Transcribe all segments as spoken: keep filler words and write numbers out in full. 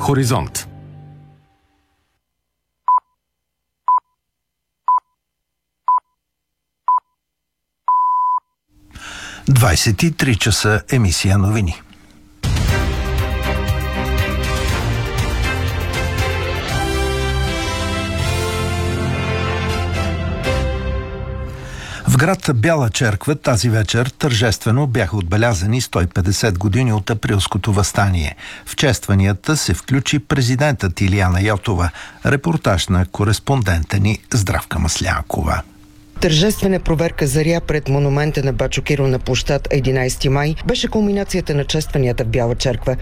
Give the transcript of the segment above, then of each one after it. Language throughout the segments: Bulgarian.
Хоризонт. двадесет и три часа, емисия новини. В град Бяла Черква тази вечер тържествено бяха отбелязани сто и петдесет години от Априлското въстание. В честванията се включи президентът Илияна Йотова. Репортаж на кореспондента ни Здравка Маслянкова. Тържествена проверка заря пред монумента на Бачо Киро на площад единадесети май беше кулминацията на честванията в Бяла Черква.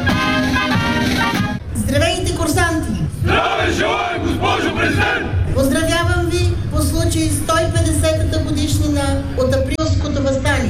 Здравейте, курсанти! Здраве желая, госпожо президент! Поздравявам ви по случай сто и петдесетата годишнина от Априлското въстание.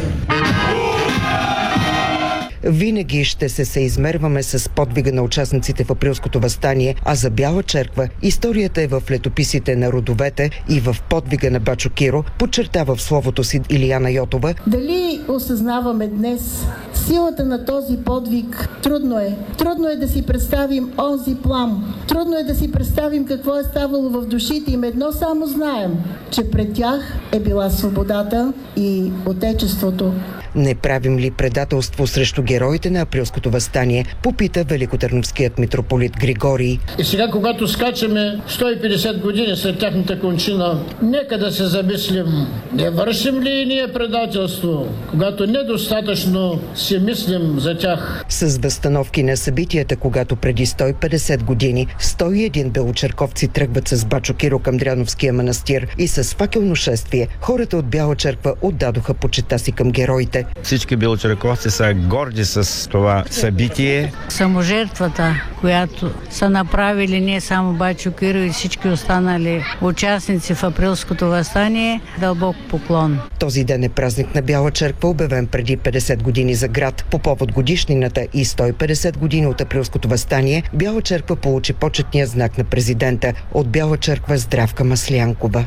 Винаги ще се съизмерваме с подвига на участниците в Априлското въстание, а за Бяла Черква историята е в летописите на родовете и в подвига на Бачо Киро, подчертава в словото си Илияна Йотова. Дали осъзнаваме днес силата на този подвиг? Трудно е. Трудно е да си представим онзи плам. Трудно е да си представим какво е ставало в душите им. Едно само знаем, че пред тях е била свободата и отечеството. Не правим ли предателство срещу героите на Априлското въстание, попита великотърновският митрополит Григорий. И сега, когато скачаме сто и петдесет години след тяхната кончина, нека да се замислим, не вършим ли и ние предателство, когато недостатъчно си мислим за тях. С възстановки на събитията, когато преди сто и петдесет години сто и един белочерковци тръгват с Бачо Киро към Дряновския манастир и с факелно шествие, хората от Бяла Черква отдадоха почита си към героите. Всички белочерковци са горди с това събитие. Саможертвата, която са направили не само Бачо Киро и всички останали участници в Априлското въстание, дълбок поклон. Този ден е празник на Бяла Черква, обявен преди петдесет години за град. По повод годишнината и сто и петдесет години от Априлското въстание, Бяла Черква получи почетния знак на президента. От Бяла Черква Здравка Маслянкова.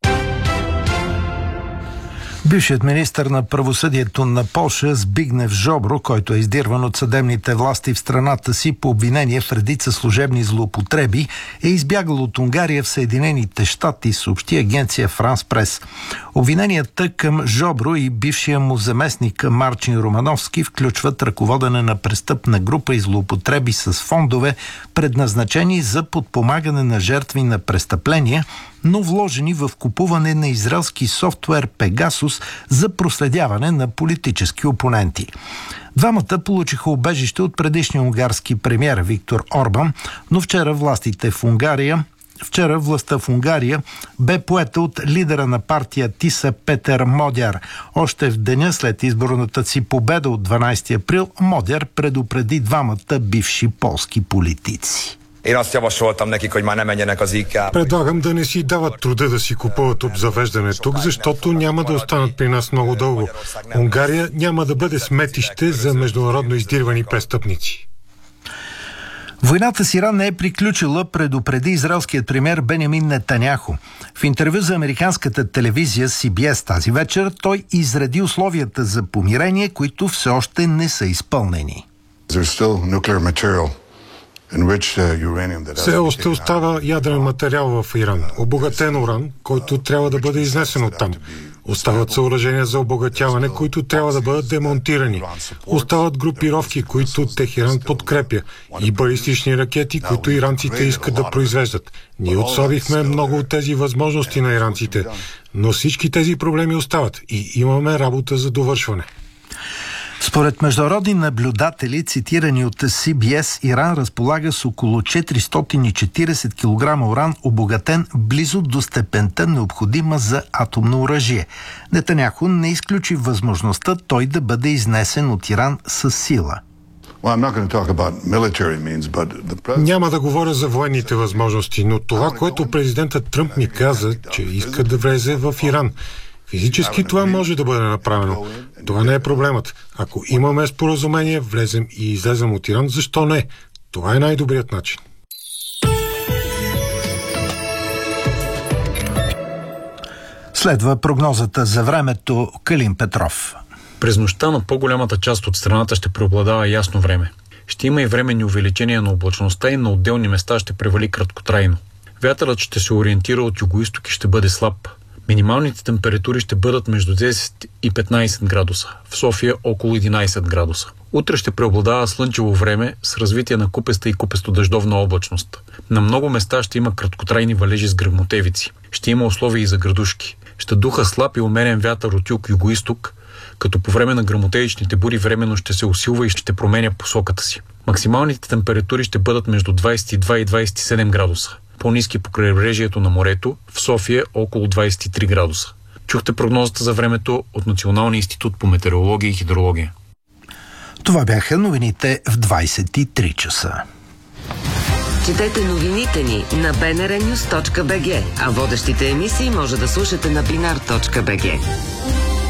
Бившият министър на правосъдието на Полша Збигнев Жобро, който е издирван от съдебните власти в страната си по обвинение в редица служебни злоупотреби, е избягал от Унгария в Съединените щати, съобщи агенция Франс Прес. Обвиненията към Жобро и бившия му заместник Марчин Романовски включват ръководене на престъпна група и злоупотреби с фондове, предназначени за подпомагане на жертви на престъпления, но вложени в купуване на израелски софтуер Пегасус за проследяване на политически опоненти. Двамата получиха убежище от предишния унгарски премиер Виктор Орбан, но вчера властите в Унгария Вчера властта в Унгария бе поета от лидера на партия Тиса Петър Модяр. Още в деня след изборната си победа от дванадесети април Модяр предупреди двамата бивши полски политици. Предлагам да не си дават труда да си купуват обзавеждане тук, защото няма да останат при нас много дълго. Унгария няма да бъде сметище за международно издирвани престъпници. Войната с Иран не е приключила, предупреди израелският премиер Бенямин Нетаняху. В интервю за американската телевизия Си Би Ес тази вечер той изреди условията за помирение, които все още не са изпълнени. Все още остава ядрен материал в Иран, обогатен уран, който трябва да бъде изнесен оттам. Остават съоръжения за обогатяване, които трябва да бъдат демонтирани. Остават групировки, които Техеран подкрепя, и балистични ракети, които иранците искат да произвеждат. Ние отслабихме много от тези възможности на иранците, но всички тези проблеми остават и имаме работа за довършване. Според международни наблюдатели, цитирани от Си Би Ес, Иран разполага с около четиристотин и четиридесет килограма уран, обогатен близо до степента необходима за атомно оръжие. Нетаняху не изключи възможността той да бъде изнесен от Иран с сила. Няма да говоря за военните възможности, но това, което президентът Тръмп ми каза, че иска да влезе в Иран. Физически това може да бъде направено. Това не е проблемът. Ако имаме споразумение, влезем и излезем от Иран, защо не? Това е най-добрият начин. Следва прогнозата за времето. Калин Петров. През нощта над по-голямата част от страната ще преобладава ясно време. Ще има и временни увеличения на облачността и на отделни места ще превали краткотрайно. Вятърът ще се ориентира от югоизток и ще бъде слаб. Минималните температури ще бъдат между десет и петнайсет градуса, в София около единайсет градуса. Утре ще преобладава слънчево време с развитие на купеста и купесто-дъждовна облачност. На много места ще има краткотрайни валежи с гръмотевици. Ще има условия и за градушки. Ще духа слаб и умерен вятър от юг-югоизток, като по време на гръмотевичните бури временно ще се усилва и ще променя посоката си. Максималните температури ще бъдат между двайсет и два и двайсет и седем градуса. По-ниски по крайбрежието на морето, в София около двайсет и три градуса. Чухте прогнозата за времето от Националния институт по метеорология и хидрология. Това бяха новините в двайсет и три часа. Четете новините ни на би ен ар нюс точка би джи, а водещите емисии може да слушате на бинар точка би джи.